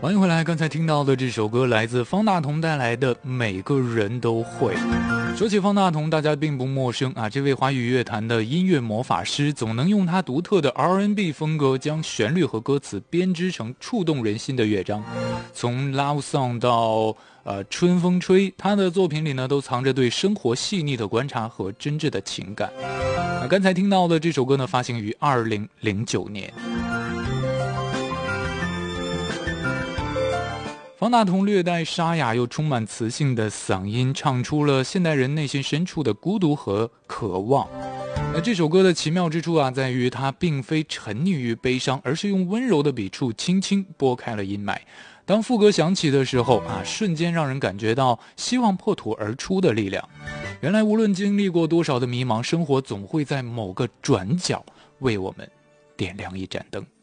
欢迎回来，刚才听到的这首歌来自方大同带来的《每个人都会》。说起方大同，大家并不陌生啊，这位华语乐坛的音乐魔法师，总能用他独特的 R&B 风格，将旋律和歌词编织成触动人心的乐章。从 Love Song 到春风吹，他的作品里呢，都藏着对生活细腻的观察和真挚的情感。刚才听到的这首歌呢，发行于2009年。方大同略带沙哑又充满磁性的嗓音，唱出了现代人内心深处的孤独和渴望。这首歌的奇妙之处啊，在于它并非沉溺于悲伤，而是用温柔的笔触轻轻拨开了阴霾。当副歌响起的时候啊，瞬间让人感觉到希望破土而出的力量。原来无论经历过多少的迷茫，生活总会在某个转角为我们点亮一盏灯。